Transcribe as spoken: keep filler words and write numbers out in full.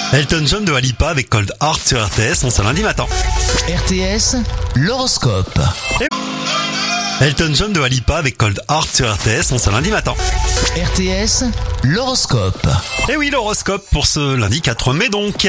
Elton John de Alipa avec Cold Heart sur R T S, on se lundi matin. R T S, l'horoscope. Elton John de Alipa avec Cold Heart sur R T S, on se lundi matin. R T S, l'horoscope. Et oui, l'horoscope pour ce lundi quatre mai donc.